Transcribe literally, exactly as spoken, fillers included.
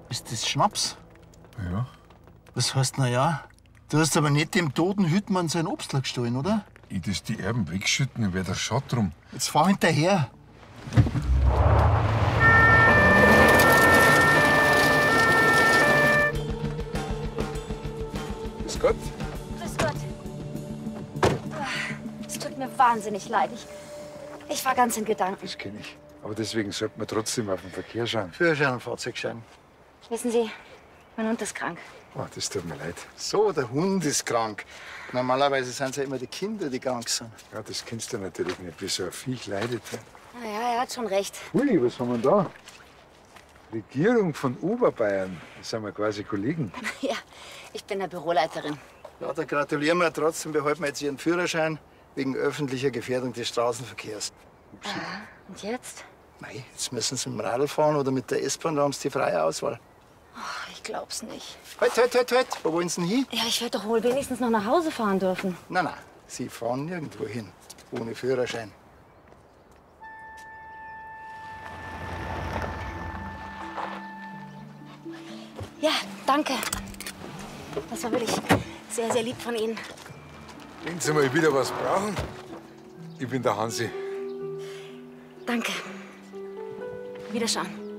Ist das Schnaps? Ja. Was heißt na ja? Du hast aber nicht dem toten Hüttmann sein Obstler gestohlen, oder? Ich das die Erben wegschütten, dann wär der Schott drum. Jetzt fahr hinterher. Grüß Gott. Grüß Gott. Es tut mir wahnsinnig leid. Ich, ich war ganz in Gedanken. Das kenne ich. Aber deswegen sollte man trotzdem auf den Verkehr schauen. Führerschein und Fahrzeugschein. Wissen Sie, mein Hund ist krank. Oh, das tut mir leid. So, der Hund ist krank. Normalerweise sind es ja immer die Kinder, die krank sind. Ja, das kennst du natürlich nicht, wie so ein Viech leidet. Na ja, er hat schon recht. Ui, was haben wir da? Regierung von Oberbayern. Da sind wir quasi Kollegen. Ja, ich bin der Büroleiterin. Ja, da gratulieren wir. Trotzdem behalten wir jetzt Ihren Führerschein wegen öffentlicher Gefährdung des Straßenverkehrs. Und jetzt? Mei, jetzt müssen Sie mit dem Radl fahren oder mit der S-Bahn, da haben Sie die freie Auswahl. Ach, ich glaub's nicht. Halt, halt, halt, halt. Wo wollen Sie denn hin? Ja, ich werde doch wohl wenigstens noch nach Hause fahren dürfen. Nein, nein, Sie fahren nirgendwo hin. Ohne Führerschein. Ja, danke. Das war wirklich sehr, sehr lieb von Ihnen. Wenn Sie mal wieder was brauchen, ich bin der Hansi. Danke. Wiederschauen.